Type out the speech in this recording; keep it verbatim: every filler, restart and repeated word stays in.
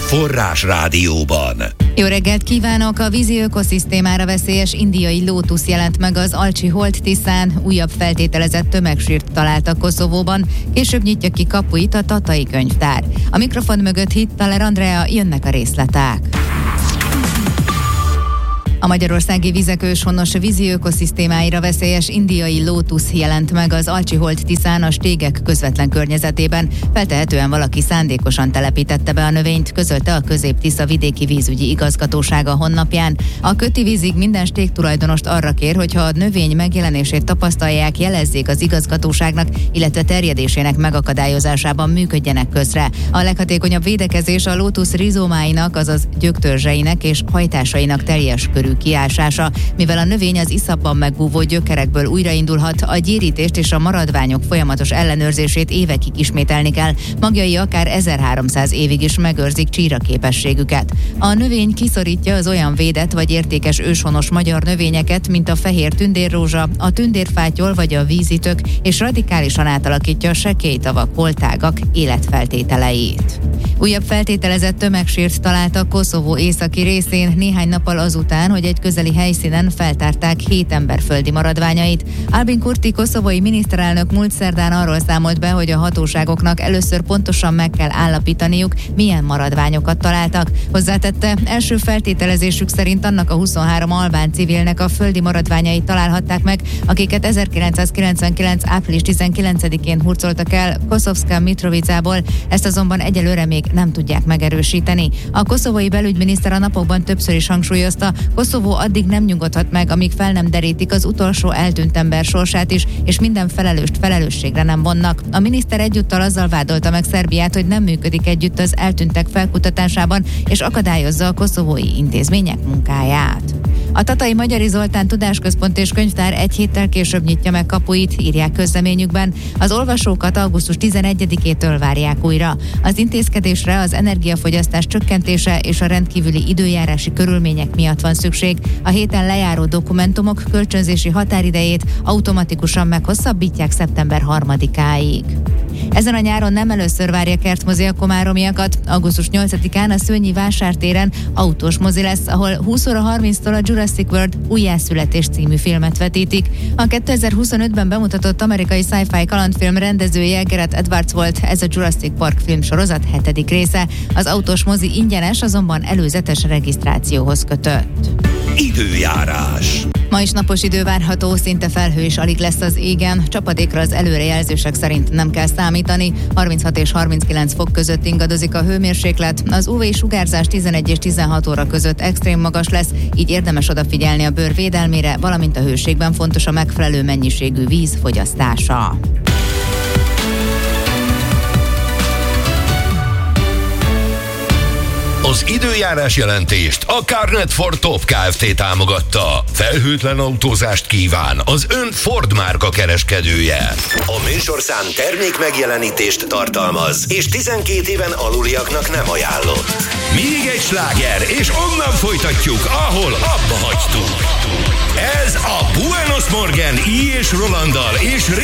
Forrás Rádióban. Jó reggelt kívánok! A vízi ökoszisztémára veszélyes indiai lótusz jelent meg az Alcsi-Holt-Tiszán. Újabb feltételezett tömegsírt találtak Koszovóban. Később nyitja ki kapuit a Tatai Könyvtár. A mikrofon mögött Hittaler Andrea, jönnek a részletek. A magyarországi vizek őshonos vízi ökoszisztémáira veszélyes indiai lótusz jelent meg az Alcsi-Holt-Tiszán a Stégek közvetlen környezetében. Feltehetően valaki szándékosan telepítette be a növényt, közölte a Közép-Tisza vidéki vízügyi igazgatósága honlapján. A Köti vízig minden stég tulajdonost arra kér, hogyha a növény megjelenését tapasztalják, jelezzék az igazgatóságnak, illetve terjedésének megakadályozásában működjenek közre. A leghatékonyabb védekezés a lótusz rizómáinak, azaz gyöktörzseinek és hajtásainak teljes körű kiásása. Mivel a növény az iszapban megbúvó gyökerekből újraindulhat, a gyérítést és a maradványok folyamatos ellenőrzését évekig ismételni kell. Magjai akár ezerháromszáz évig is megőrzik csíra képességüket. A növény kiszorítja az olyan védett vagy értékes őshonos magyar növényeket, mint a fehér tündérrózsa, a tündérfátyol vagy a vízitök, és radikálisan átalakítja a sekélytavak, holtágak életfeltételeit. Újabb feltételezett tömegsírt találtak Koszovó északi részén néhány nappal azután, hogy egy közeli helyszínen feltárták hét ember földi maradványait. Albin Kurti koszovói miniszterelnök múlt szerdán arról számolt be, hogy a hatóságoknak először pontosan meg kell állapítaniuk, milyen maradványokat találtak. Hozzátette, első feltételezésük szerint annak a huszonhárom albán civilnek a földi maradványait találhatták meg, akiket ezerkilencszázkilencvenkilenc április tizenkilencedikén hurcoltak el Koszovska Mitrovicából, ezt azonban egyelőre még nem tudják megerősíteni. A koszovói belügyminiszter a napokban többször is hangsúlyozta, Koszovó addig nem nyugodhat meg, amíg fel nem derítik az utolsó eltűnt ember sorsát is, és minden felelőst felelősségre nem vonnak. A miniszter egyúttal azzal vádolta meg Szerbiát, hogy nem működik együtt az eltűntek felkutatásában, és akadályozza a koszovói intézmények munkáját. A Tatai Magyari Zoltán Tudásközpont és Könyvtár egy héttel később nyitja meg kapuit, írják közleményükben. Az olvasókat augusztus tizenegyedikétől várják újra. Az intézkedésre az energiafogyasztás csökkentése és a rendkívüli időjárási körülmények miatt van szükség. A héten lejáró dokumentumok kölcsönzési határidejét automatikusan meghosszabbítják szeptember harmadikáig. Ezen a nyáron nem először várja kertmozi a komáromiakat. augusztus nyolcadikán a Szőnyi vásártéren autós mozi lesz, ahol húsz óra harminctól a Jurassic World Újjászületés című filmet vetítik. A kétezer-huszonötben bemutatott amerikai sci-fi kalandfilm rendezője Gareth Edwards volt, ez a Jurassic Park filmsorozat hetedik része. Az autós mozi ingyenes, azonban előzetes regisztrációhoz kötött. Időjárás. Ma is napos idő várható, szinte felhő is alig lesz az égen. Csapadékra az előrejelzések szerint nem kell számítani. harminchat és harminckilenc fok között ingadozik a hőmérséklet. Az ú vé-sugárzás tizenegy és tizenhat óra között extrém magas lesz, így érdemes odafigyelni a bőr védelmére, valamint a hőségben fontos a megfelelő mennyiségű víz fogyasztása. Az időjárás jelentést a Carnet Ford Top Kft. Támogatta. Felhőtlen autózást kíván az ön Ford márka kereskedője. A műsorszám termék megjelenítést tartalmaz, és tizenkét éven aluliaknak nem ajánlott. Még egy sláger, és onnan folytatjuk, ahol abba hagytuk. Ez a Buenos Morgen I. és Rolanddal és